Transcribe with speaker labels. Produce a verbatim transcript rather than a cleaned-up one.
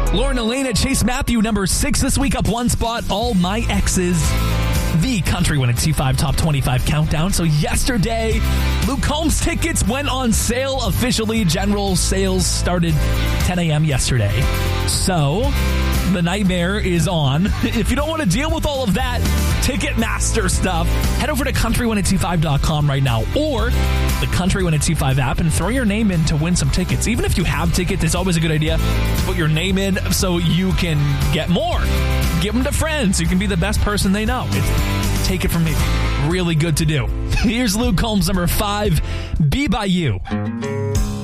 Speaker 1: Lauren Elena, Chase Matthew, number six this week, up one spot. All My Exes. The Country one oh five Top twenty-five Countdown. So yesterday, Luke Combs tickets went on sale officially. General sales started ten a.m. yesterday. So the nightmare is on. If you don't want to deal with all of that Ticketmaster stuff, head over to country ten twenty-five dot com right now or the Country ten twenty-five app and throw your name in to win some tickets. Even if you have tickets, it's always a good idea to put your name in so you can get more. Give them to friends. You can be the best person they know. It's, take it from me. Really good to do. Here's Luke Combs, number five, Be By You.